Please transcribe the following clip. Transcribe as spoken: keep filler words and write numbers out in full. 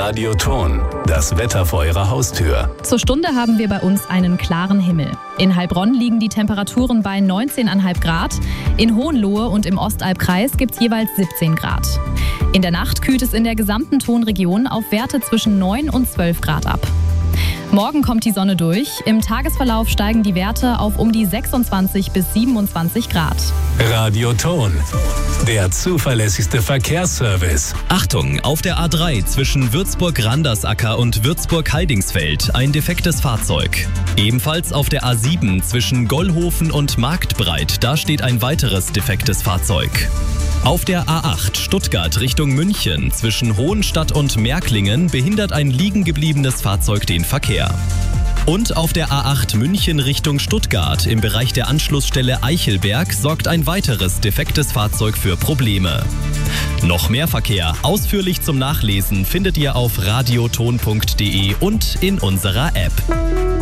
Radioton, das Wetter vor Ihrer Haustür. Zur Stunde haben wir bei uns einen klaren Himmel. In Heilbronn liegen die Temperaturen bei neunzehn Komma fünf Grad. In Hohenlohe und im Ostalbkreis gibt es jeweils siebzehn Grad. In der Nacht kühlt es in der gesamten Tonregion auf Werte zwischen neun und zwölf Grad ab. Morgen kommt die Sonne durch. Im Tagesverlauf steigen die Werte auf um die sechsundzwanzig bis siebenundzwanzig Grad. Radioton, der zuverlässigste Verkehrsservice. Achtung, auf der A drei zwischen Würzburg-Randersacker und Würzburg-Heidingsfeld ein defektes Fahrzeug. Ebenfalls auf der A sieben zwischen Gollhofen und Marktbreit, da steht ein weiteres defektes Fahrzeug. Auf der A acht Stuttgart Richtung München zwischen Hohenstadt und Märklingen behindert ein liegen gebliebenes Fahrzeug den Verkehr. Und auf der A acht München Richtung Stuttgart im Bereich der Anschlussstelle Eichelberg sorgt ein weiteres defektes Fahrzeug für Probleme. Noch mehr Verkehr ausführlich zum Nachlesen findet ihr auf radioton punkt de und in unserer App.